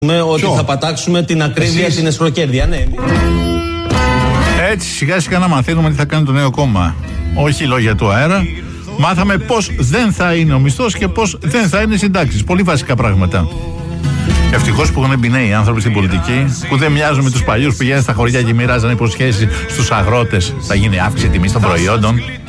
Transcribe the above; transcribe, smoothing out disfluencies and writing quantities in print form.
Ότι θα πατάξουμε την ακρίβεια, την εσχροκέρδεια. Ναι. Έτσι σιγά σιγά να μαθαίνουμε τι θα κάνει το νέο κόμμα. Όχι λόγια του αέρα. Μάθαμε πώς δεν θα είναι ο μισθός και πώς δεν θα είναι οι συντάξεις. Πολύ βασικά πράγματα. Ευτυχώς που έχουν μπει νέοι άνθρωποι στην πολιτική, που δεν μοιάζουν με τους παλιούς που πηγαίνουν στα χωριά και μοιράζαν υποσχέσεις στους αγρότες. Θα γίνει αύξηση τιμής των προϊόντων.